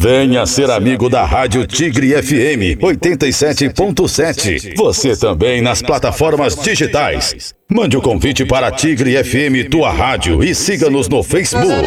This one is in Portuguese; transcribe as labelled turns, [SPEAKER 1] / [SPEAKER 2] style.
[SPEAKER 1] Venha ser amigo da Rádio Tigre FM 87.7. Você também nas plataformas digitais. Mande o convite para Tigre FM, tua rádio, e siga-nos no Facebook.